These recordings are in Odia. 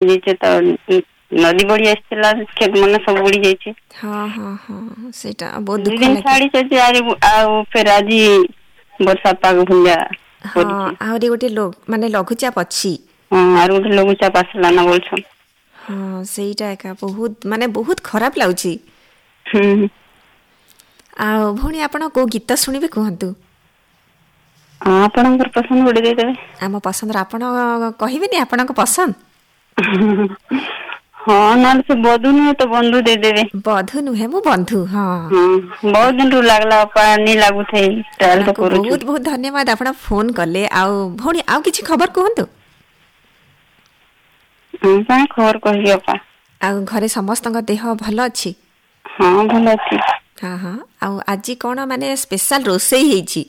ଯାଇଛି ତ ନଦୀ ବଢି ଆସିଥିଲା କ୍ଷେତ ମାନେ ସବୁ ବୁଡି ଯାଇଛି। ହଁ ହଁ ହଁ ସେଇଟା ବହୁତ 2 ଦୁଃଖ ଦିନ ଲାଗେ। ଛାଡିଛି ଆଉ ଫେର ଆଜି ବର୍ଷା ପାଗ ଭଳିଆ ହଁ କରିଛି। ଆହୁରି ଗୋଟେ ମାନେ ଲଘୁଚାପ ଅଛି। ହଁ ଆରୁ ଗୋଟେ ଲଘୁଚାପ ଆସିଲା ନା ବୋଲଛନ୍। ହଁ ସେଇଟା ଏକା ବହୁତ ମାନେ ବହୁତ ଖରାପ ଲାଗୁଛି। ହୁଁ। ଆଉ ଭଉଣୀ ଆପଣ କୋଉ ଗୀତ ଶୁଣିବେ କୁହନ୍ତୁ? ହଁ ଆପଣଙ୍କର ପସନ୍ଦ ଗୋଟେ ଦେଇଦେବେ। ଆମ ପସନ୍ଦର ଆପଣ କହିବେନି ଆପଣଙ୍କ ପସନ୍ଦ? ହଁ ନହେଲେ ସେ ବଧୁ ନୁହେଁ ତ ବନ୍ଧୁ ଦେଇଦେବେ। ବଧୁ ନୁହେଁ ମୁଁ ବନ୍ଧୁ। ହଁ ବହୁତ ଦିନରୁ ଲାଗଲା ପାନି ଲାଗୁଥାଇ ଟ୍ରାଏଲ ତ ଆପଣଙ୍କୁ କରୁଛୁ। ବହୁତ ବହୁତ ଧନ୍ୟବାଦ ଆପଣ ଫୋନ କଲେ। ଆଉ ଭଉଣୀ ଆଉ କିଛି ଖବର କୁହନ୍ତୁ? କାଇଁ ଖବର କହିବି ଅପା। ଆଉ ଘରେ ସମସ୍ତଙ୍କ ଦେହ ଭଲ ଅଛି? ହଁ ଭଲ ଅଛି। ହଁ ହଁ ଆଉ ଆଜି କଣ ମାନେ ସ୍ପେଶାଲ ରୋଷେଇ ହେଇଛି?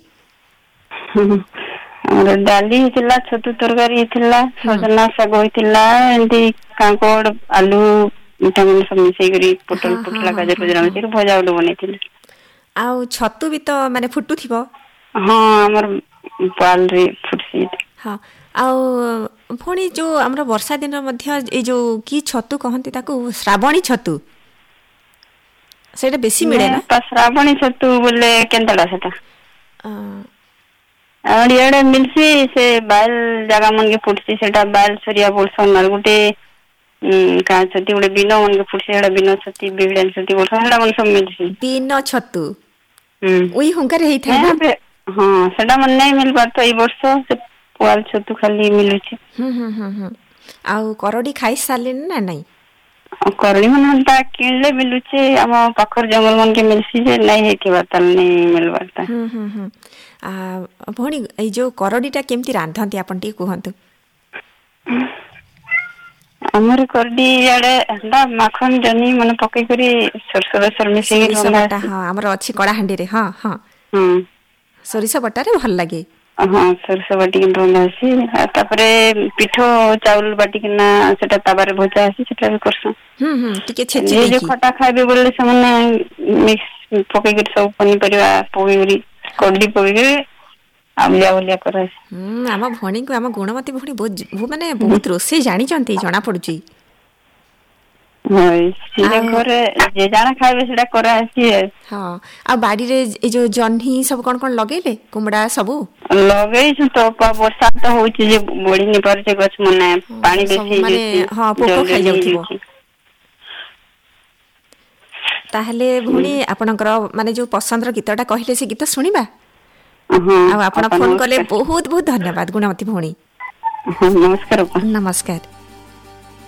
ଆମର ଡାଲି ହେଇଥିଲା, ଛତୁ ତରକାରୀ ହେଇଥିଲା, ହୁଁ ସଜନା ଶାଗ ଥିଲା, ଏମିତି କାଙ୍କଡ ଆଲୁ ସବୁ ମିଶେଇକରି ହଁ ପୋଟଳ ହଁ ଫୁଟଲା ହଁ ଗାଜର ହଁ ଫଜର ହଁ ମିଶେଇକରି ଭଜା ଗୋଟେ ବନେଇଥିଲି। ଆଉ ଛତୁ ବି ତ ମାନେ ଫୁଟୁଥିବ? ହଁ ଆମର ବାଲରେ ଫୁଟସି। ହଁ ଆଉ ପୁଣି ଯେଉଁ ଆମର ବର୍ଷା ଦିନ ମଧ୍ୟ ଏଇ ଯେଉଁ କି ଛତୁ କହନ୍ତି ତାକୁ ଶ୍ରାବଣୀ ଛତୁ ସେଇଟା ବେଶୀ ମିଳେ ନା? ଶ୍ରାବଣୀ ଛତୁ ବୋଲେ କେନ୍ତାଟା ସେଟା? ଆମର ଇଆଡେ ମିଲସି ସେ ବାଲ ଜାଗା ମନକେ ଫୁଟସି ସେଟା ବାଲ ସରିଆ ବୋଲସନ ଗୋଟେ କାଁ ଛତି ଗୋଟେ ବିନ ମନକେ ଫୁଟସି ସେଟା ବିନ ଛତି ବିଡା ଛତି ବୋଲସନ ସେଟା ମାନେ ସବୁ ମିଲସି। ବିନ ଛତୁ ହୁଁ ଉଇ ହୁଙ୍କାରେ ହେଇଥାଏ ନା? ହଁ ସେଟା ମାନେ ନାଇଁ ମିଲବାର ତ ଏଇ ବର୍ଷ ସେ ପୁଆଳ ଛତୁ ଖାଲି ମିଲୁଛି। ହୁଁ ଆଉ କରଡି ଖାଇ ସାରିଲେଣି ନା ନାଇଁ? କରଡି ମାନେ ହେନ୍ତା କିଣିଲେ ମିଲୁଛି ଆମ ପାଖର ଜଙ୍ଗଲ ମନକେ ମିଲସି ଯେ ନାଇଁ ହେଇଥିବାର ତାର ନାଇଁ ମିଲବାର ତା। ହୁଁ ଆ ଭଉଣୀ ଏଇ ଯୋଉ କରଡିଟା କେମିତି ରାନ୍ଧନ୍ତି ଆପଣ ଟିକେ କୁହନ୍ତୁ? ଆମର କରଡି ଇଆଡେ ହେନ୍ତା ମାଖନ ଜହ୍ନି ମାନେ ପକେଇକରି ସୋରିଷ ବେସର ମିଶେଇକି ସୋରିଷ ରନ୍ଧା ବଟା ହେସି। ହଁ ଆମର ଅଛି କଳାହାଣ୍ଡିରେ ହଁ ହଁ ହଁ ସୋରିଷ ବଟାରେ ଭଲ ଲାଗେ। ହଁ ସୋରିଷ ବାଟିକି ରନ୍ଧା ହେସି ଆଉ ତାପରେ ପିଠଉ ଚାଉଳ ବାଟିକିନା ସେଟା ତାୱାରେ ଭଜା ହେସି ସେଟା ବି କରସନ୍। ଟିକେ ଛେଚି ଯିଏ ଯୋଉ ଦେଇକି ଖଟା ଖାଇବେ ବୋଲେ ସେମାନେ ମିକ୍ସ ପକେଇକରି ସବୁ ପନିପରିବା ପକେଇକରି କରଡି ପକେଇକରି ଆମ୍ଲିଆ ବଲିଆ କରାହେସି। ଆମ ଭଉଣୀଙ୍କୁ ଆମ ଗୁଣବତୀ ଭଉଣୀ ମାନେ ବହୁତ ରୋଷେଇ ଜାଣିଛନ୍ତି ଜଣା ପଡୁଛି। ହଇ ନିଜ ଆଉ ଘରେ ଯେ ଜାଣା ଖାଇବେ ସେଟା କରାହେସି। ହଁ ଆଉ ବାଡିରେ ଏଇ ଯୋଉ ଜହ୍ନି ସବୁ କଣ କଣ ଲଗେଇଲେ କୁମଡା ସବୁ? ଲଗେଇଛୁ ତ ବର୍ଷା ତ ହଉଛି ଯେ ବଢି ନି ପାରୁଛେ ଗଛ ମାନେ ପାଣି ସବୁ ବେଶୀ ମାନେ ହେଇଯାଉଛି ହଁ ପୋକ ଜଲ ଜଲି ଖାଇଯାଉଥିବ। ହେଇଯାଉଛି। ତାହେଲେ ଭଉଣୀ ଆପଣଙ୍କର ମାନେ ଯୋଉ ପସନ୍ଦର ଗୀତଟା କହିଲେ ସେ ଗୀତ ଶୁଣିବା? ହଁ ଆଉ ଆପଣ ଅପା ଫୋନ କଲେ ନମସ୍କାର। ବହୁତ ବହୁତ ଧନ୍ୟବାଦ ଗୁଣବତୀ ଭଉଣୀ। ହଁ ନମସ୍କାର ଅପା। ନମସ୍କାର।